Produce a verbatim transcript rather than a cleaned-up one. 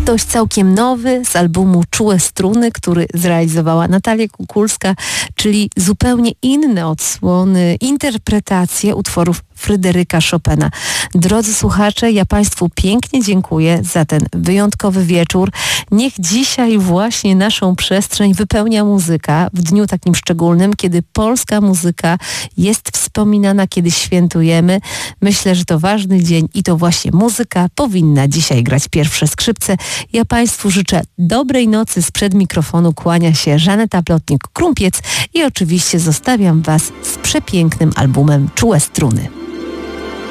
dość całkiem nowy z albumu Czułe Struny, który zrealizowała Natalia Kukulska, czyli zupełnie inne odsłony, interpretacje utworów Fryderyka Chopina. Drodzy słuchacze, ja Państwu pięknie dziękuję za ten wyjątkowy wieczór. Niech dzisiaj właśnie naszą przestrzeń wypełnia muzyka w dniu takim szczególnym, kiedy polska muzyka jest wspominana, kiedy świętujemy. Myślę, że to ważny dzień i to właśnie muzyka powinna dzisiaj grać pierwsze skrzypce. Ja Państwu życzę dobrej nocy. Sprzed mikrofonu kłania się Żaneta Plotnik-Krumpiec i oczywiście zostawiam Was z przepięknym albumem Czułe Struny.